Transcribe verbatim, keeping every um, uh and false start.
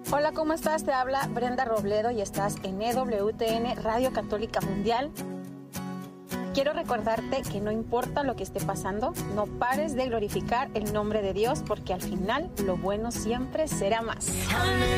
Hola, ¿cómo estás? Te habla Brenda Robledo y estás en E W T N Radio Católica Mundial. Quiero recordarte que no importa lo que esté pasando, no pares de glorificar el nombre de Dios, porque al final lo bueno siempre será más.